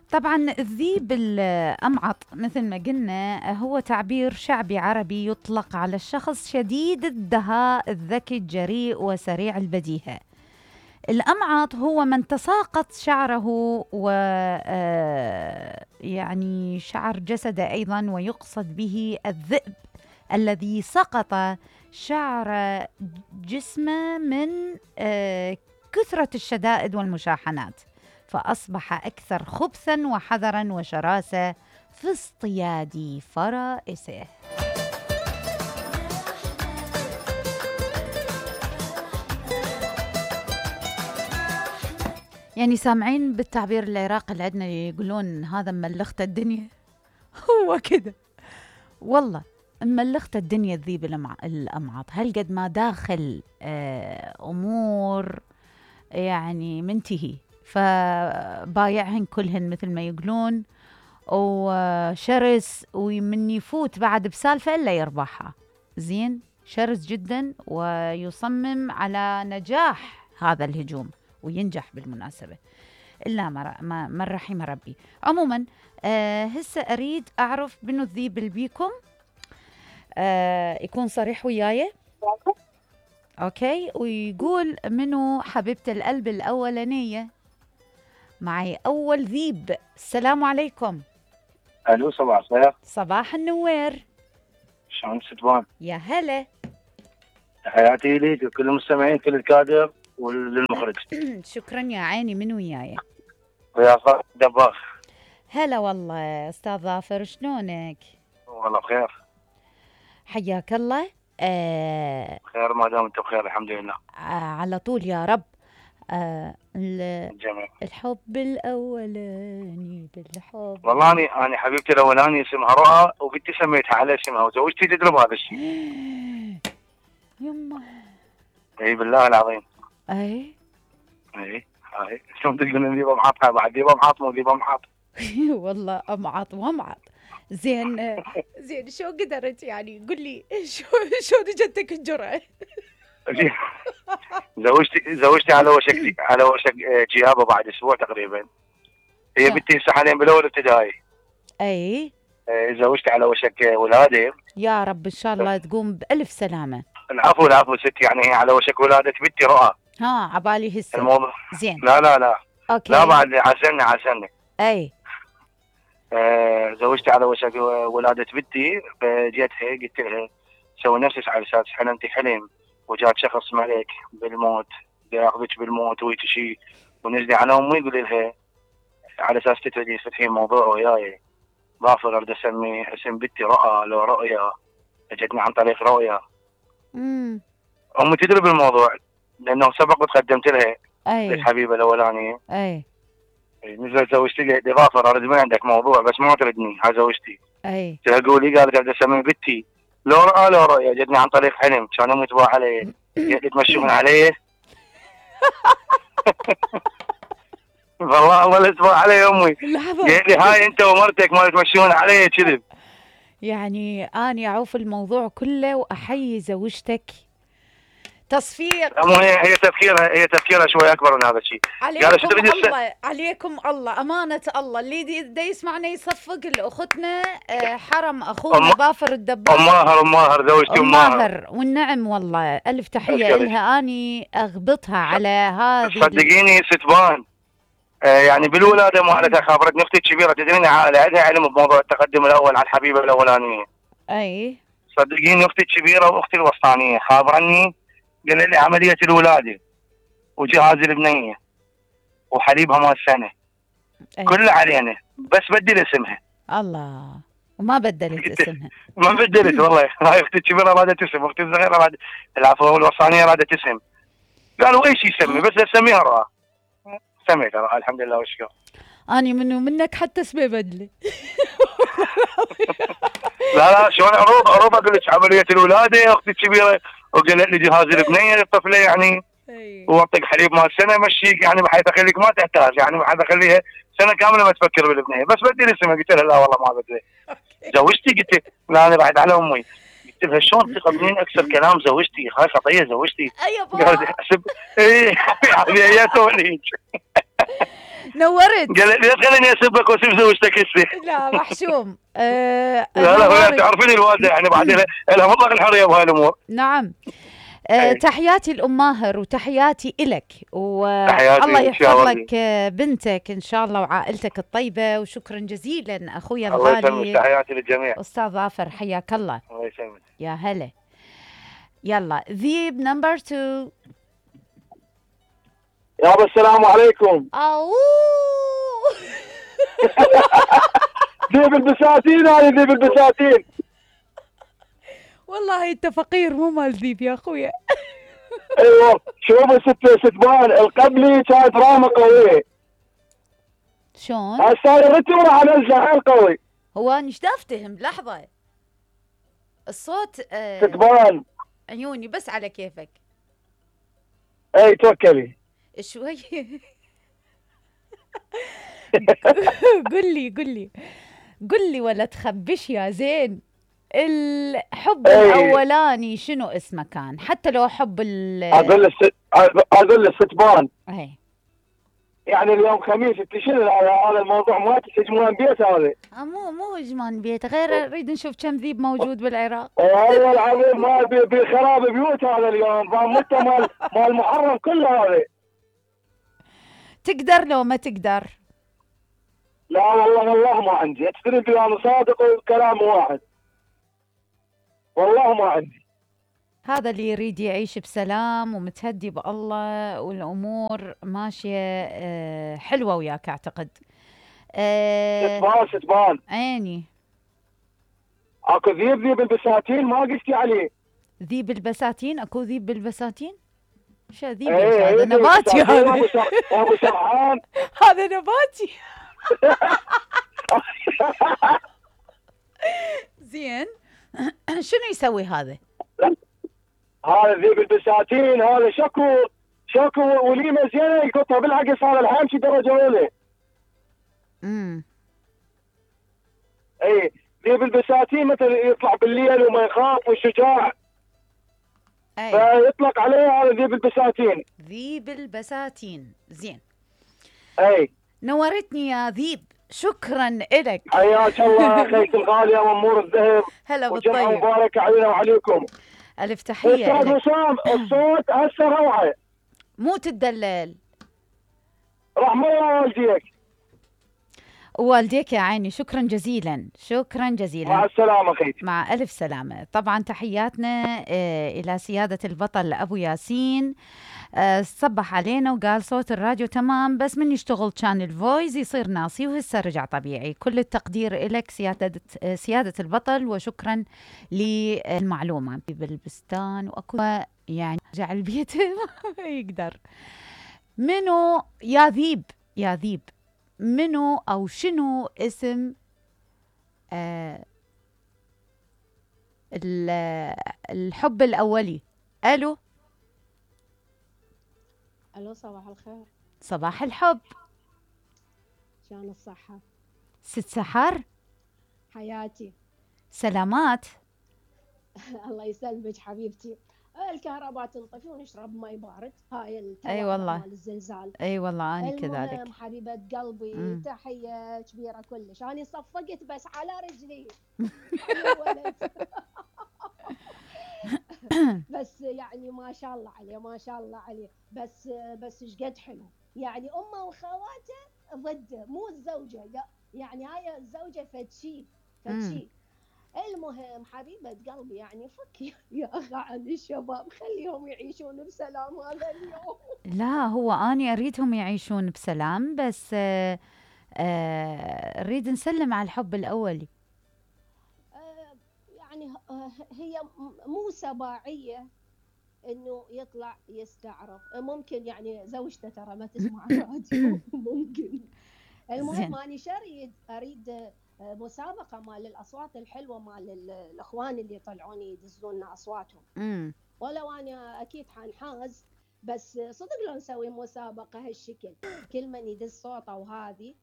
طبعا الذيب الأمعط مثل ما قلنا هو تعبير شعبي عربي يطلق على الشخص شديد الدهاء الذكي الجريء وسريع البديهة. الأمعط هو من تساقط شعره و يعني شعر جسده أيضا، ويقصد به الذئب الذي سقط شعر جسمه من كثرة الشدائد والمشاحنات، فأصبح أكثر خبثا وحذرا وشراسة في اصطياد فرائسه. يعني سامعين بالتعبير العراقي اللي عندنا يقولون هذا ملخت الدنيا. هو كده والله، ملخت الدنيا الذيب الأمعط، هل قد ما داخل أمور يعني منتهي، فبايعهن كلهن مثل ما يقولون، وشرس ومن يفوت بعد بسالفة إلا يربحها. زين، شرس جدا ويصمم على نجاح هذا الهجوم، وينجح بالمناسبة إلا ما رحم ربي. عموما هسه أريد أعرف بنو الذيب اللي بيكم يكون صريح وياي. أوكي، ويقول منو حبيبة القلب الأولانية معي أول ذيب. السلام عليكم. الو، صباح الخير. صباح النوير. شلون ستبان؟ يا هلا. تحياتي ليك وكل المستمعين، كل الكادر وللمخرج. شكرا يا عيني، من وياي؟ ويا صاحب دباغ. هلا والله أستاذ ظافر، شلونك؟ والله بخير. حياك الله. خير ما دام انت بخير الحمد لله. على طول يا رب. جميل. الحب الأولاني بالحب. والله أنا حبيبتي الأولاني اسمها رؤى، وبنتي سميتها على اسمها، وزوجتي تدرب هذا الشيء. يما. اي بالله العظيم. اي شلون تقولون ذيبه محاطها؟ بعد ذيبه محاط مو ذيبه محاط. والله امعط وامعط. زين شو قدرت يعني؟ قل لي شو جتك الجرأة؟ زوجتي على وشك جيابه بعد اسبوع تقريبا. هي بنتي هسه حاليا بالاول ابتدائي. اي زوجتي على وشك ولاده. يا رب ان شاء الله تقوم بألف سلامة. العفو ستي، يعني هي على وشك ولادة بنتي رؤى. عبالي هسه الموضوع. زين. لا اوكي. لا بعد عسلنا. اي زوجتي على وشك ولادة بنتي، فجيتها قلت لها سوي نفسك على اساس حلمتي حلم، وجات شخص ملك بالموت ياخذك بالموت ويتشي، ونزلي على امي يقول لها على اساس تتريدي تفتحين موضوع وياي. ظافر اريد اسمي اسم بنتي رؤى، لو رؤيا اجتني عن طريق رؤيا. امي تدري بالموضوع لانه سبق وتقدمت لها. الحبيبه الاولانيه. نزلت زوجتي لي ظافر اريد من عندك موضوع بس ما تردني، ها زوجتي. قلت قولي، قالت اريد اسمي بنتي لو رؤيا اجتني عن طريق حلم، كان امي تباع علي يتمشون عليه. والله لا تباع علي امي. قالت لي هاي انت ومرتك ما تمشون علي كذب. يعني اني اعوف الموضوع كله واحيي زوجتك. تصفير. هي تفكيرها شوي اكبر من هذا الشيء. عليكم الله امانه الله، اللي دا يسمعنا يصفق لاختنا حرم اخونا ظافر الدباغ. ام ماهر زوجتي ام ماهر. والنعم والله الف تحيه لها. اني اغبطها على هذه. صدقيني ستبان، يعني بالولاده مالتها خابرتني اختي الكبيره، تدرين عندها علم بموضوع التقدم الاول على الحبيبه الاولانيه. صدقيني اختي الكبيره واختي الوسطانيه خابرني، قال لي عمليه الولاده وجهاز البنيه وحليبها مال سنه كله علينا، بس بدل اسمها. الله، وما بدلت اسمها. ما بدلت والله. هاي اختي الكبيره رادت اسم، اختي الصغيره العفو الوسطانيه رادت اسم. قالوا ايش يسمي بس اسميها رؤى. سميتها رؤى الحمد لله والشكر. اني منك حتى اسمي بدلي. لا شلون عروض اقول لك عمليه الولاده يا اختي الكبيره، وقالت لي جهاز البنيه للطفله يعني، واعطيك حليب مال سنه مشيك يعني بحيث اخليك ما تحتاج، يعني بحيث اخليها سنه كامله ما تفكر بالبنيه، بس بدي اسمها. قلت لها لا والله ما بدي. زوجتي قلت لا انا بعد على امي. قلت لها شلون ثقه منين اكثر كلام زوجتي، هاي خطيه زوجتي. اي بابا. اي يا توليج. نورت. قال لي لا تخليني اسبك واسب زوجتك هسه. لا محشوم. لا نورت. تعرفين الوالده يعني بعدين لها مطلق الحريه بهاي الامور. نعم. تحياتي لأم ماهر وتحياتي إلك، تحياتي والله ان شاء يحفظ الله. لك بنتك إن شاء الله وعائلتك الطيبة، وشكرا جزيلا أخويا الله يسلمك، الغالي تحياتي للجميع. أستاذ ظافر، حياك الله. الله يسلمك. يا هلا. يلا ذيب نمبر 2. يابا السلام عليكم. أوه. ذيب البساتين، هذه ذيب البساتين. والله انت فقير مو مال ذيب يا اخويا. ايوه شوفوا ستبان القبلي كانت رامه قويه. شلون؟ هسه الرتم راح انزله حيل قوي. هو انا ايش افتهم لحظه الصوت ستبان عيوني بس على كيفك. اي توكلي. شوي. قل لي ولا تخبش يا زين. الحب الاولاني شنو اسمه كان؟ حتى لو حب اقول الستبان. اي يعني اليوم خميس شنو هذا الموضوع ما تهجمون بيت هذا. مو هجمان بيت، غير نريد نشوف كم ذيب موجود بالعراق. والله العظيم ما بخراب بيوت هذا اليوم، فمت مال محرم كله هذا. تقدر لو ما تقدر؟ لا والله ما عندي، تدري بي انا صادق وكلام واحد. والله ما عندي. هذا اللي يريد يعيش بسلام ومتهدي بالله والامور ماشيه حلوه وياك اعتقد. ستبان عيني. اكو ذيب البساتين ما قلتي عليه. ذيب البساتين؟ اكو ذيب بالبساتين؟ شو ذيب؟ ايه هذا نباتي هذا. ابو سرحان. هذا نباتي. زين. شنو يسوي هذا؟ هذا ذيب البساتين، هذا شكو وليمه زينه يقطها بالعكس، هذا الحين شي درجه اولى. اي ذيب البساتين مثل يطلع بالليل وما يخاف وشجاع. فيطلق عليه هذا ذيب البساتين. ذيب البساتين. زين. اي نورتني يا ذيب، شكرا إلك. حياك الله اخيك الغالي يا ممور الذهب. هلا بالطيب. وجمعة مباركة علينا وعليكم. ألف تحية. أستاذ وسام الصوت هسه روعة. مو تدلل. رحم الله والديك. والديك يا عيني، شكرا جزيلا. شكرا جزيلا. مع السلامة أخيك. مع ألف سلامة. طبعا تحياتنا إلى سيادة البطل أبو ياسين. صبح علينا وقال صوت الراديو تمام، بس من يشتغل كان الفويس يصير ناصي وهسه رجع طبيعي. كل التقدير إلك سيادة البطل، وشكرا للمعلومة. بالبستان وأكو يعني رجع البيت. ما يقدر. منو يا ذيب منو أو شنو اسم الحب الأولي؟ ألو صباح الخير. صباح الحب. شلون الصحة؟ ست سحر. حياتي. سلامات. الله يسلمك حبيبتي. الكهرباء تنطفي ونشرب ماي بارد. هاي اي والله مال الزلزال. اي والله انا كذلك. المهم حبيبة قلبي تحية كبيرة كلش. انا صفقت بس على رجلي. بس يعني ما شاء الله عليه ما شاء الله عليه. بس ايش قد حلو يعني. امه وخواته ضده مو الزوجه، لا يعني هاي الزوجه فتشي. المهم حبيبه قلبي يعني فك يا اخي عن الشباب، خليهم يعيشون بسلام هذا اليوم. لا هو اني اريدهم يعيشون بسلام، بس نريد نسلم على الحب الاولي. يعني هي مو سباعيه انه يطلع يستعرف. ممكن يعني زوجته ترى ما تسمع الراديو. ممكن. المهم انا اريد مسابقه مال الاصوات الحلوه مال الاخوان اللي يطلعون يدزون لنا اصواتهم. ولو انا اكيد حنحاز، بس صدق لو نسوي مسابقه هالشكل كل من يدز صوته وهذه